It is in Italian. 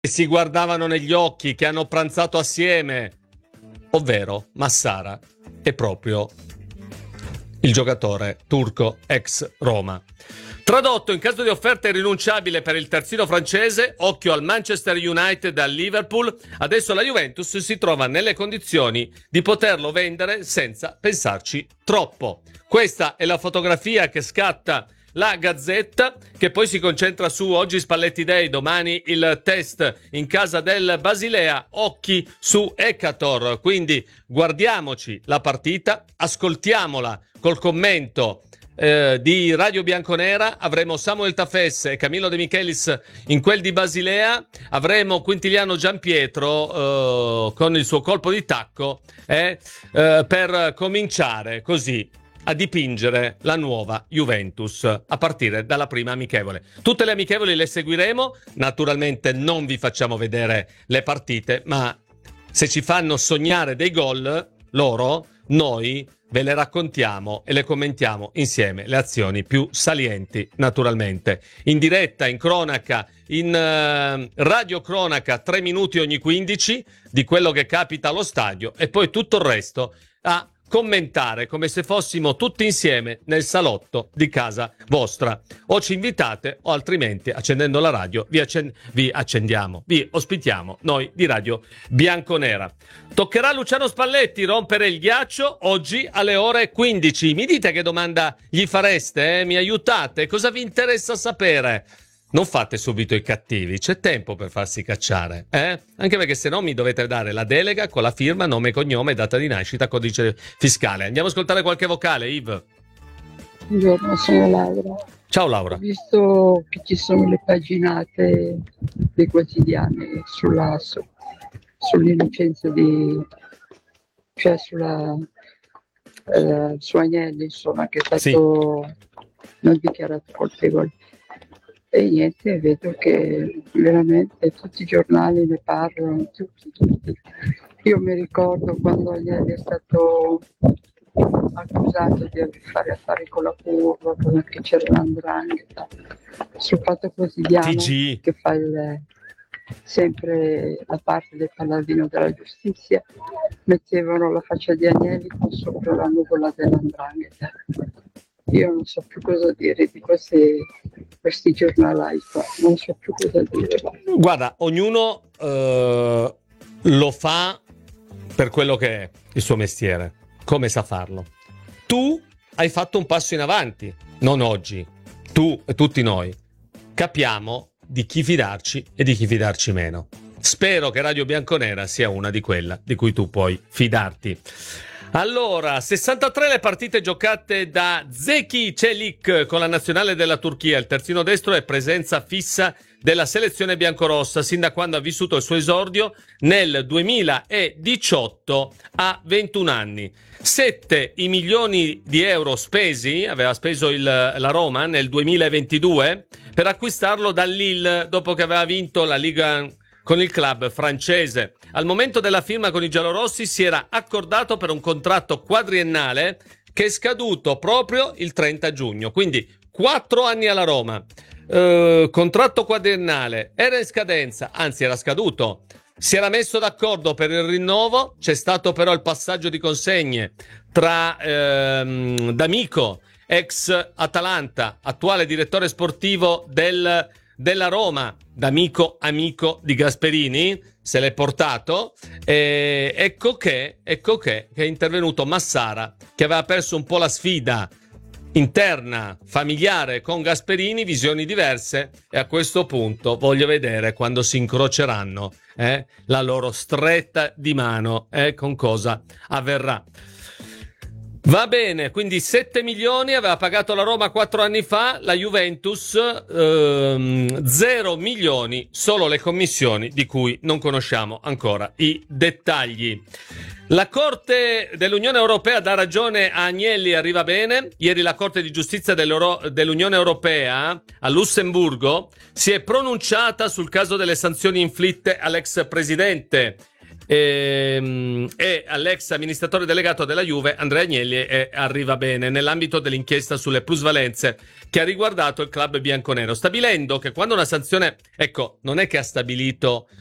si guardavano negli occhi, che hanno pranzato assieme, ovvero Massara è proprio il giocatore turco ex Roma. Tradotto: in caso di offerta irrinunciabile per il terzino francese, occhio al Manchester United e al Liverpool, adesso la Juventus si trova nelle condizioni di poterlo vendere senza pensarci troppo. Questa è la fotografia che scatta la Gazzetta, che poi si concentra su oggi Spalletti Day, domani il test in casa del Basilea, occhi su Ekator. Quindi guardiamoci la partita, ascoltiamola col commento di Radio Bianconera. Avremo Samuel Tafesse e Camillo De Michelis in quel di Basilea, avremo Quintiliano Giampietro con il suo colpo di tacco per cominciare così a dipingere la nuova Juventus a partire dalla prima amichevole. Tutte le amichevoli le seguiremo, naturalmente non vi facciamo vedere le partite, ma se ci fanno sognare dei gol loro, noi ve le raccontiamo e le commentiamo insieme, le azioni più salienti, naturalmente. In diretta, in cronaca, in radiocronaca, 3 minuti ogni 15 di quello che capita allo stadio, e poi tutto il resto a commentare come se fossimo tutti insieme nel salotto di casa vostra. O ci invitate o altrimenti, accendendo la radio, vi ospitiamo noi di Radio Bianconera. Toccherà a Luciano Spalletti rompere il ghiaccio oggi alle ore 15. Mi dite che domanda gli fareste? Mi aiutate? Cosa vi interessa sapere? Non fate subito i cattivi, c'è tempo per farsi cacciare, Anche perché se no mi dovete dare la delega con la firma, nome, cognome, data di nascita, codice fiscale. Andiamo a ascoltare qualche vocale, Yves. Buongiorno, sono Laura. Ciao Laura. Ho visto che ci sono le paginate dei quotidiani sull'innocenza su Agnelli, insomma, che è stato non dichiarato colpevole. E niente, vedo che veramente tutti i giornali ne parlano, tutti. Io mi ricordo quando Agnelli è stato accusato di fare affari con la curva, perché c'era l'andrangheta. Sul Fatto Quotidiano, TG, che fa sempre la parte del paladino della giustizia, mettevano la faccia di Agnelli con sopra la nuvola dell'andrangheta. Io non so più cosa dire di questi giornalai qua, non so più cosa dire. Guarda, ognuno lo fa per quello che è il suo mestiere, come sa farlo. Tu hai fatto un passo in avanti, non oggi. Tu e tutti noi capiamo di chi fidarci e di chi fidarci meno. Spero che Radio Bianconera sia una di quella di cui tu puoi fidarti. Allora, 63 le partite giocate da Zeki Çelik con la nazionale della Turchia. Il terzino destro è presenza fissa della selezione biancorossa sin da quando ha vissuto il suo esordio nel 2018 a 21 anni. 7 i milioni di euro spesi, aveva speso la Roma nel 2022 per acquistarlo dal Lille dopo che aveva vinto la Liga con il club francese. Al momento della firma con i giallorossi si era accordato per un contratto quadriennale che è scaduto proprio il 30 giugno, quindi 4 anni alla Roma. Contratto quadriennale, era in scadenza, anzi era scaduto. Si era messo d'accordo per il rinnovo, c'è stato però il passaggio di consegne tra D'Amico, ex Atalanta, attuale direttore sportivo della Roma, D'Amico, amico di Gasperini, se l'è portato. Ecco che è intervenuto Massara, che aveva perso un po' la sfida interna, familiare con Gasperini, visioni diverse, e a questo punto voglio vedere quando si incroceranno la loro stretta di mano, con cosa avverrà. Va bene, quindi 7 milioni aveva pagato la Roma 4 anni fa, la Juventus 0 milioni, solo le commissioni di cui non conosciamo ancora i dettagli. La Corte dell'Unione Europea dà ragione a Agnelli, arriva bene. Ieri la Corte di Giustizia dell'Unione Europea a Lussemburgo si è pronunciata sul caso delle sanzioni inflitte all'ex presidente E all'ex amministratore delegato della Juve Andrea Agnelli arriva bene nell'ambito dell'inchiesta sulle plusvalenze che ha riguardato il club bianconero, stabilendo che quando una sanzione, ecco, non è che ha stabilito